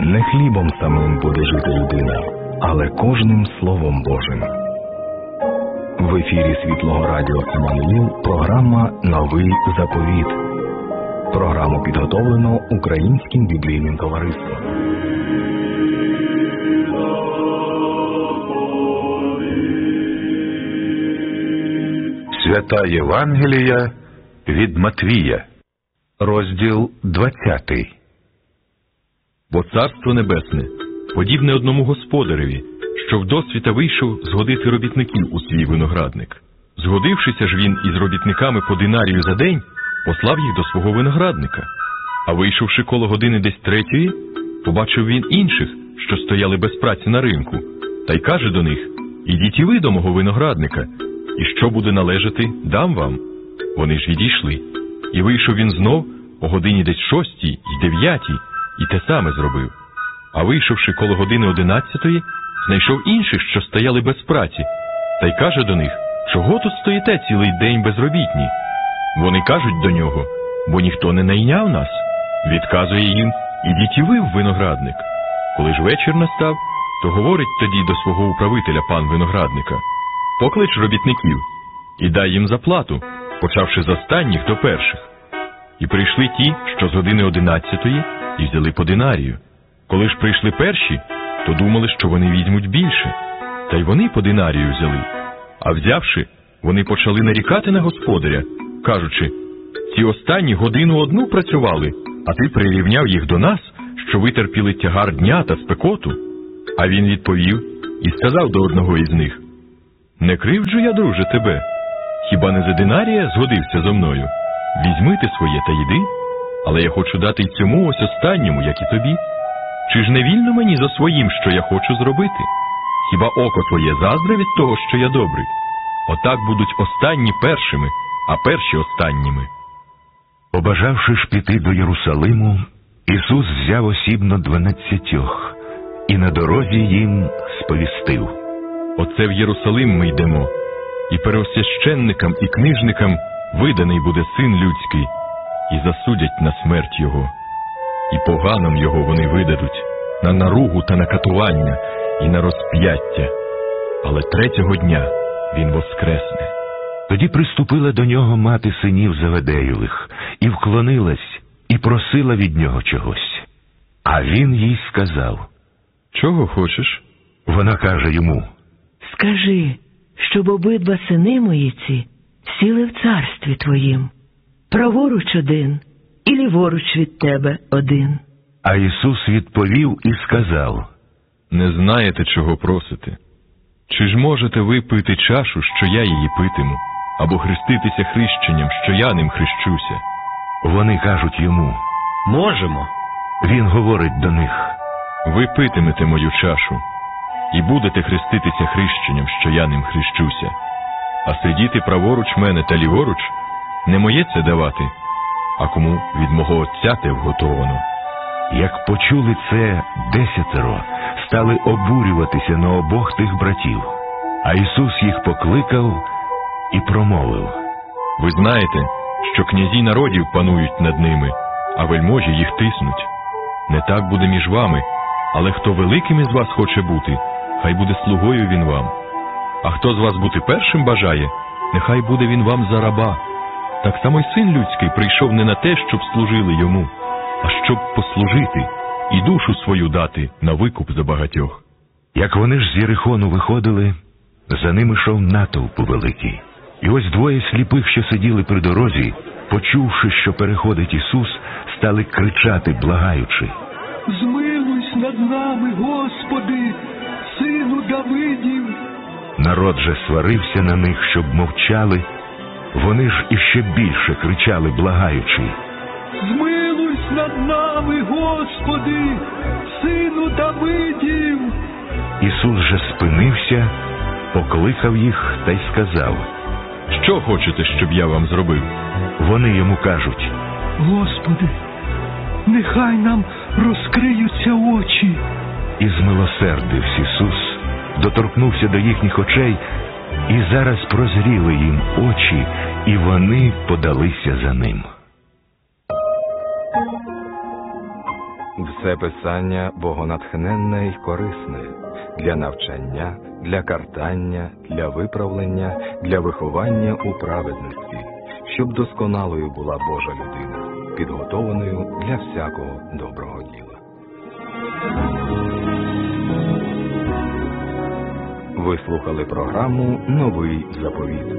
Не хлібом самим буде жити людина, але кожним Словом Божим. В ефірі Світлого Радіо Еммануїл програма «Новий заповіт». Програму підготовлено Українським біблійним товариством. Свята Євангелія від Матвія, розділ 20. Бо Царство Небесне подібне одному господареві, що вдосвіта вийшов згодити робітників у свій виноградник. Згодившися ж він із робітниками по динарію за день, послав їх до свого виноградника. А вийшовши коло години десь третьої, побачив він інших, що стояли без праці на ринку, та й каже до них: «Ідіть і ви до мого виноградника, і що буде належати, дам вам». Вони ж відійшли. І вийшов він знов о годині десь 6 й 9, і те саме зробив. А вийшовши коло години 11, знайшов інших, що стояли без праці, та й каже до них: «Чого тут стоїте цілий день безробітні?» Вони кажуть до нього: «Бо ніхто не найняв нас». Відказує їм: «Ідіть і ви в виноградник». Коли ж вечір настав, то говорить тоді до свого управителя пан виноградника: «Поклич робітників і дай їм заплату, почавши з останніх до перших». І прийшли ті, що з години 11, і взяли по динарію. Коли ж прийшли перші, то думали, що вони візьмуть більше. Та й вони по динарію взяли. А взявши, вони почали нарікати на господаря, кажучи: «Ці останні годину одну працювали, а ти прирівняв їх до нас, що витерпіли тягар дня та спекоту». А він відповів і сказав до одного із них: «Не кривджу я, друже, тебе. Хіба не за динарія згодився зо мною? Візьми ти своє та йди, але я хочу дати й цьому ось останньому, як і тобі. Чи ж не вільно мені за своїм, що я хочу зробити? Хіба око твоє заздре від того, що я добрий? Отак будуть останні першими, а перші останніми». Побажавши ж піти до Єрусалиму, Ісус взяв осібно 12 і на дорозі їм сповістив: «Оце в Єрусалим ми йдемо, і первосвященникам і книжникам виданий буде Син Людський, і засудять на смерть Його. І поганам Його вони видадуть, на наругу та на катування, і на розп'яття. Але третього дня Він воскресне». Тоді приступила до нього мати синів Заведеєвих, і вклонилась, і просила від нього чогось. А він їй сказав: «Чого хочеш?» Вона каже йому: «Скажи, щоб обидва сини мої ці сіли в царстві твоїм, праворуч один і ліворуч від тебе один». А Ісус відповів і сказав: «Не знаєте, чого просите. Чи ж можете ви пити чашу, що я її питиму, або хреститися хрещенням, що я ним хрещуся?» Вони кажуть йому: «Можемо». Він говорить до них: «Ви питимете мою чашу, і будете хреститися хрещенням, що я ним хрещуся. А сидіти праворуч мене та ліворуч не моє це давати, а кому від мого Отця те вготовано». Як почули це, 10 стали обурюватися на обох тих братів. А Ісус їх покликав і промовив: «Ви знаєте, що князі народів панують над ними, а вельможі їх тиснуть. Не так буде між вами, але хто великим із вас хоче бути, хай буде слугою він вам. А хто з вас бути першим бажає, нехай буде він вам за раба. Так само й Син Людський прийшов не на те, щоб служили йому, а щоб послужити і душу свою дати на викуп за багатьох». Як вони ж з Єрихону виходили, за ними йшов натовп великий. І ось 2 сліпих, що сиділи при дорозі, почувши, що переходить Ісус, стали кричати, благаючи: «Змилуйся над нами, Господи, Сину Давидів!» Народ же сварився на них, щоб мовчали. Вони ж іще більше кричали, благаючи: «Змилуйся над нами, Господи, Сину Давидів!» Ісус же спинився, покликав їх та й сказав: «Що хочете, щоб я вам зробив?» Вони йому кажуть: «Господи, нехай нам розкриються очі». І змилосердився Ісус, доторкнувся до їхніх очей, і зараз прозріли їм очі, і вони подалися за ним. Все писання богонатхненне й корисне для навчання, для картання, для виправлення, для виховання у праведності, щоб досконалою була Божа людина, підготованою для всякого доброго діла. Ви слухали програму «Новий заповіт».